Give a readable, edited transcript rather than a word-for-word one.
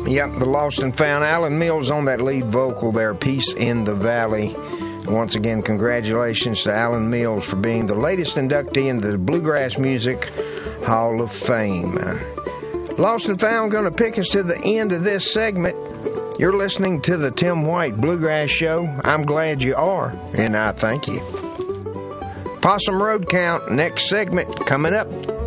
Yep, the Lost and Found. Alan Mills on that lead vocal there, Peace in the Valley. Once again, congratulations to Alan Mills for being the latest inductee into the Bluegrass Music Hall of Fame. Lost and Found going to pick us to the end of this segment. You're listening to the Tim White Bluegrass Show. I'm glad you are, and I thank you. Possum Road Count, next segment coming up.